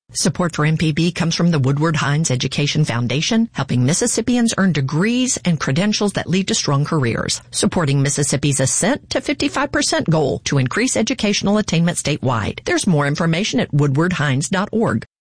Support for MPB comes from the Woodward Hines Education Foundation, helping Mississippians earn degrees and credentials that lead to strong careers, supporting Mississippi's ascent to 55% goal to increase educational attainment statewide. There's more information at woodwardhines.org.